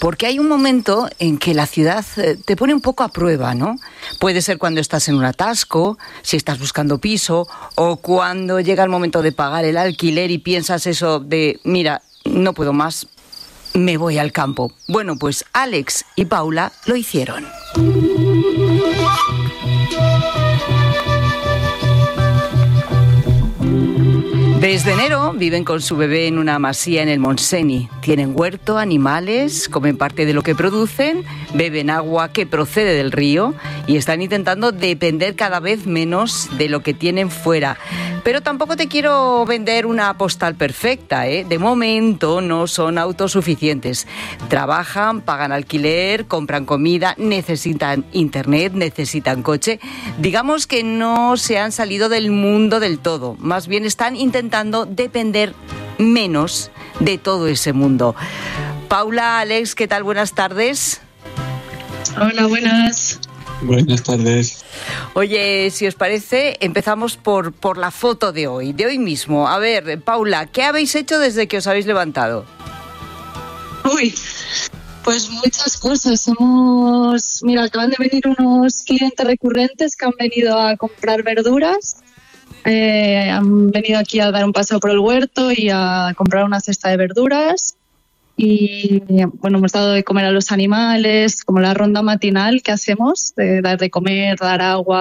porque hay un momento en que la ciudad te pone un poco a prueba, ¿no? Puede ser cuando estás en un atasco, si estás buscando piso, o cuando llega el momento de pagar el alquiler y piensas eso de, mira, no puedo más, me voy al campo. Bueno, pues Alex y Paula lo hicieron. Desde enero viven con su bebé en una masía en el Montseny. Tienen huerto, animales, comen parte de lo que producen, beben agua que procede del río y están intentando depender cada vez menos de lo que tienen fuera. Pero tampoco te quiero vender una postal perfecta, ¿eh? De momento no son autosuficientes. Trabajan, pagan alquiler, compran comida, necesitan internet, necesitan coche. Digamos que no se han salido del mundo del todo. Más bien están intentando depender menos de todo ese mundo. Paula, Alex, ¿qué tal? Buenas tardes. Hola, buenas. Buenas tardes. Oye, si os parece, empezamos por la foto de hoy mismo. A ver, Paula, ¿qué habéis hecho desde que os habéis levantado? Uy, pues muchas cosas. Mira, acaban de venir unos clientes recurrentes que han venido a comprar verduras. Han venido aquí a dar un paseo por el huerto y a comprar una cesta de verduras. Y bueno, hemos dado de comer a los animales, como la ronda matinal que hacemos, de dar de comer, dar agua.